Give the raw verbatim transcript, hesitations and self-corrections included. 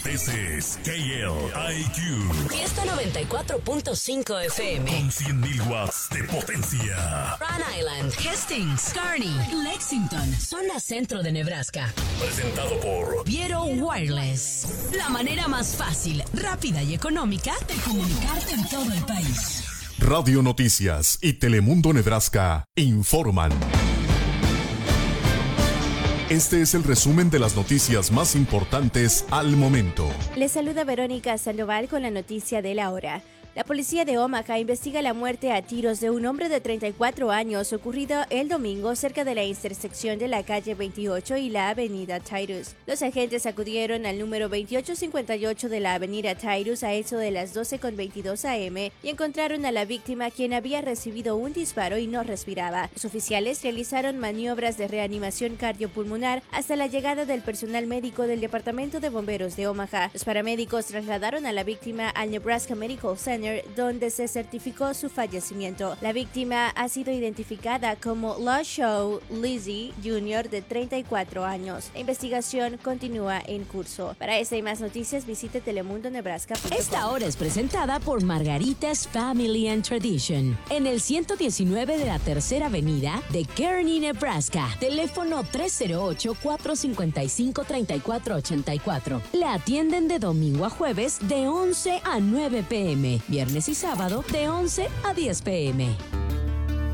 This is K L I Q. Fiesta noventa y cuatro punto cinco F M. Con cien mil watts de potencia. Rhode Island, Hastings, Kearney, Lexington, zona centro de Nebraska. Presentado por Viero Wireless. La manera más fácil, rápida y económica de comunicarte en todo el país. Radio Noticias y Telemundo Nebraska informan. Este es el resumen de las noticias más importantes al momento. Les saluda Verónica Sandoval con la noticia de la hora. La policía de Omaha investiga la muerte a tiros de un hombre de treinta y cuatro años ocurrido el domingo cerca de la intersección de la calle veintiocho y la avenida Titus. Los agentes acudieron al número veintiocho cincuenta y ocho de la avenida Titus a eso de las doce con veintidós a eme y encontraron a la víctima, quien había recibido un disparo y no respiraba. Los oficiales realizaron maniobras de reanimación cardiopulmonar hasta la llegada del personal médico del Departamento de Bomberos de Omaha. Los paramédicos trasladaron a la víctima al Nebraska Medical Center, donde se certificó su fallecimiento. La víctima ha sido identificada como LaShawn Lizzie junior de treinta y cuatro años. La investigación continúa en curso. Para esta y más noticias, visite telemundo nebraska punto com. Esta hora es presentada por Margaritas Family and Tradition, en el ciento diecinueve de la Tercera Avenida de Kearney, Nebraska. Teléfono tres cero ocho, cuatro cinco cinco, tres cuatro ocho cuatro. La atienden de domingo a jueves de once a nueve pe eme. Viernes y sábado de once a diez pe eme.